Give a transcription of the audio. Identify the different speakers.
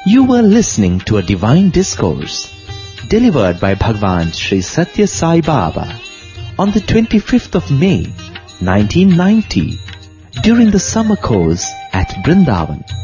Speaker 1: You were listening to a divine discourse delivered by Bhagwan Sri Satya Sai Baba on the 25th of May, 1990 during the summer course at Brindavan.